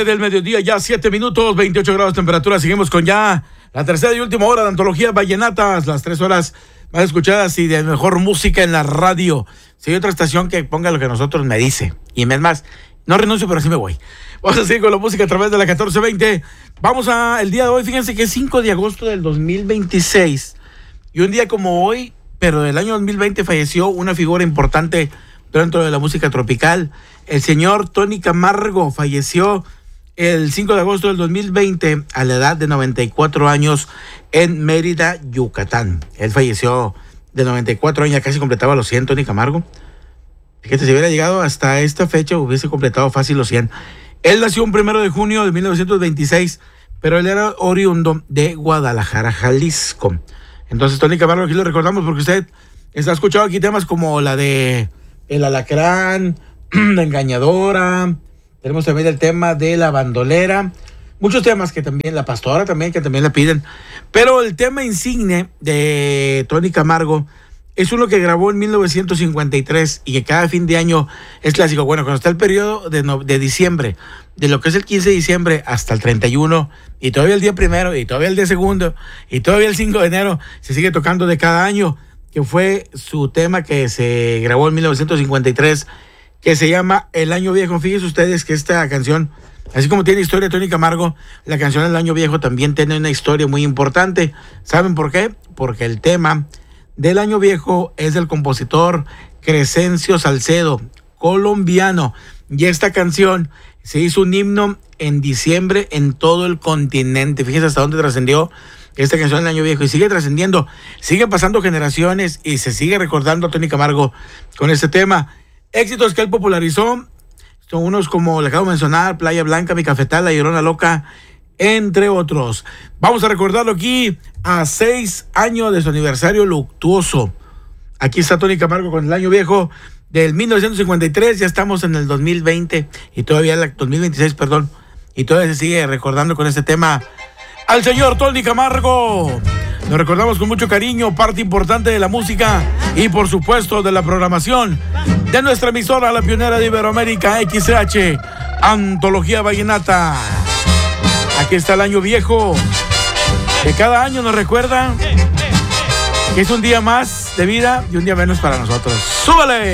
Del mediodía, ya 7 minutos, 28 grados de temperatura. Seguimos con ya la tercera y última hora de Antología Vallenatas, las 3 horas más escuchadas y de mejor música en la radio. Si hay otra estación que ponga lo que nosotros me dice, y es más, no renuncio, pero sí me voy. Vamos a seguir con la música a través de la 1420. Vamos a el día de hoy, fíjense que es 5 de agosto del 2026. Y un día como hoy, pero del año 2020, falleció una figura importante dentro de la música tropical. El señor Tony Camargo falleció el 5 de agosto del 2020 a la edad de 94 años en Mérida, Yucatán. Él falleció de 94 años, ya casi completaba los 100, Tony Camargo. Fíjate, si hubiera llegado hasta esta fecha, hubiese completado fácil los 100. Él nació un 1 de junio de 1926, pero él era oriundo de Guadalajara, Jalisco. Entonces, Tony Camargo, aquí lo recordamos porque usted está escuchando aquí temas como la de El Alacrán, La Engañadora. Tenemos también el tema de La Bandolera. Muchos temas que también, La Pastora también, que también la piden. Pero el tema insigne de Tony Camargo es uno que grabó en 1953 y que cada fin de año es clásico. Bueno, cuando está el periodo de diciembre, de lo que es el 15 de diciembre hasta el 31, y todavía el día 1 y todavía el día 2 y todavía el 5 de enero, se sigue tocando de cada año, que fue su tema que se grabó en 1953, que se llama El Año Viejo. Fíjense ustedes que esta canción, así como tiene historia Tony Camargo, la canción El Año Viejo también tiene una historia muy importante. ¿Saben por qué? Porque el tema del Año Viejo es del compositor Crescencio Salcedo, colombiano. Y esta canción se hizo un himno en diciembre en todo el continente. Fíjense hasta dónde trascendió esta canción del Año Viejo, y sigue trascendiendo, sigue pasando generaciones y se sigue recordando a Tony Camargo con este tema. Éxitos que él popularizó son unos como le acabo de mencionar, Playa Blanca, Mi Cafetal, La Llorona Loca, entre otros. Vamos a recordarlo aquí a 6 años de su aniversario luctuoso. Aquí está Tony Camargo con El Año Viejo del 1953, ya estamos en el 2020 y todavía 2026, perdón, y todavía se sigue recordando con este tema al señor Tony Camargo. Lo recordamos con mucho cariño, parte importante de la música y por supuesto de la programación de nuestra emisora, la pionera de Iberoamérica, XH, Antología Vallenata. Aquí está El Año Viejo, que cada año nos recuerda que es un día más de vida y un día menos para nosotros. ¡Súbale!